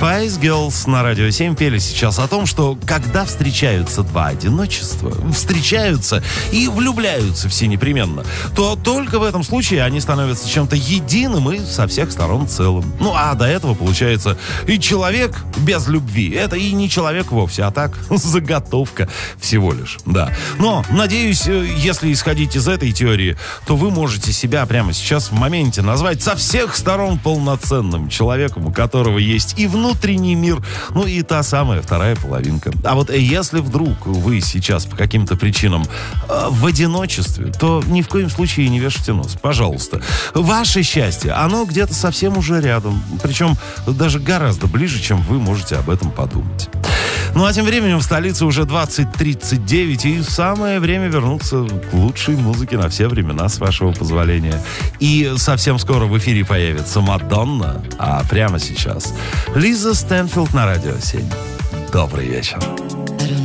Spice Girls на Радио 7 пели сейчас о том, что когда встречаются два одиночества, встречаются и влюбляются все непременно, то только в этом случае они становятся чем-то единым и со всех сторон целым. Ну, а до этого, получается, и человек без любви, это и не человек вовсе, а так, заготовка всего лишь, да. Но, надеюсь, если исходить из этой теории, то вы можете себя прямо сейчас в моменте назвать со всех сторон полноценным человеком, у которого есть и внутренний мир, ну и та самая вторая половинка. А вот если вдруг вы сейчас по каким-то причинам в одиночестве, то ни в коем случае не вешайте нос, пожалуйста. Ваше счастье, оно где-то совсем уже рядом, причем даже гораздо ближе, чем вы можете об этом подумать. Ну а тем временем в столице уже 20:39, и самое время вернуться к лучшей музыке на все времена, с вашего позволения. И совсем скоро в эфире появится Мадонна, а прямо сейчас Лиза Стэнфилд на Радио 7. Добрый вечер.